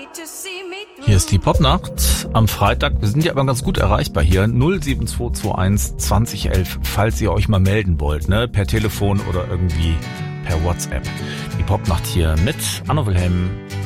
Hier ist die Popnacht am Freitag. Wir sind ja aber ganz gut erreichbar hier. 07221 2011, falls ihr euch mal melden wollt, ne? Per Telefon oder irgendwie per WhatsApp. Die Popnacht hier mit Anno Wilhelm.